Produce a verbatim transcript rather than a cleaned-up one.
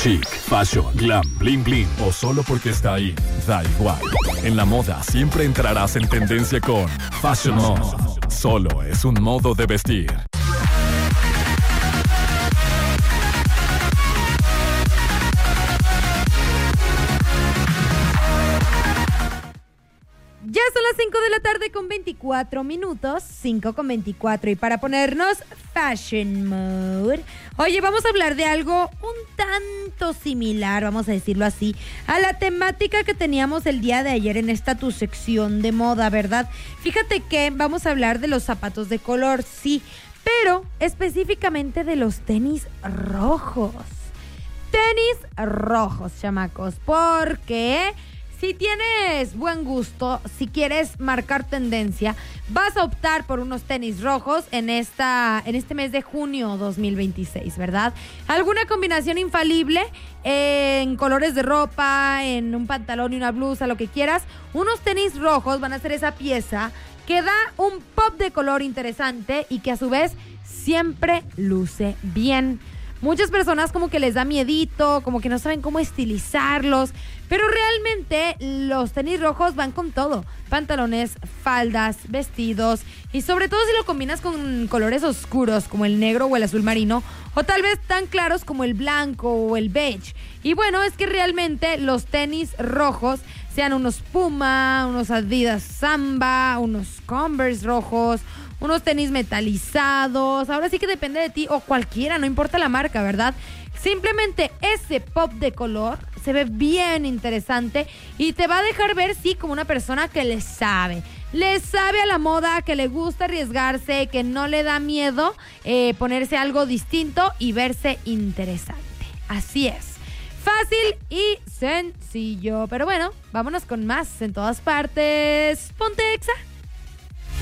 Chic, fashion, glam, bling bling o solo porque está ahí, da igual. En la moda siempre entrarás en tendencia con Fashion Mode. Solo es un modo de vestir. Ya son las cinco de la tarde con veinticuatro minutos, cinco con veinticuatro, y para ponernos Fashion Mode, oye, vamos a hablar de algo un tanto similar, vamos a decirlo así, a la temática que teníamos el día de ayer en esta tu sección de moda, ¿verdad? Fíjate que vamos a hablar de los zapatos de color, sí, pero específicamente de los tenis rojos. Tenis rojos, chamacos, porque si tienes buen gusto, si quieres marcar tendencia, vas a optar por unos tenis rojos en esta, en este mes de junio dos mil veintiséis, ¿verdad? Alguna combinación infalible en colores de ropa, en un pantalón y una blusa, lo que quieras. Unos tenis rojos van a ser esa pieza que da un pop de color interesante y que a su vez siempre luce bien. Muchas personas como que les da miedito, como que no saben cómo estilizarlos, pero realmente los tenis rojos van con todo. Pantalones, faldas, vestidos, y sobre todo si lo combinas con colores oscuros como el negro o el azul marino, o tal vez tan claros como el blanco o el beige. Y bueno, es que realmente los tenis rojos, sean unos Puma, unos Adidas Samba, unos Converse rojos, unos tenis metalizados, ahora sí que depende de ti o cualquiera, no importa la marca, ¿verdad? Simplemente ese pop de color se ve bien interesante y te va a dejar ver, sí, como una persona que le sabe. Le sabe a la moda, que le gusta arriesgarse, que no le da miedo eh, ponerse algo distinto y verse interesante. Así es. Fácil y sencillo. Pero bueno, vámonos con más en todas partes. Ponte Exa.